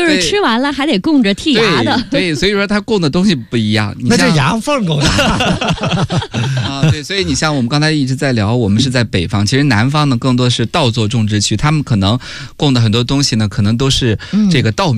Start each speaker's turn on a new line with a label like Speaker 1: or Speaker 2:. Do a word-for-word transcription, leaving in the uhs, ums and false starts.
Speaker 1: 是吃完了还得供着剔牙的。
Speaker 2: 对，对，所以说它供的东西不一样。
Speaker 3: 那这牙缝够大
Speaker 2: 啊，对，所以你像我们刚才一直在聊，我们是在北方，其实南方呢更多是稻作种植区，他们可能供的很多东西呢，可能都是这个稻米。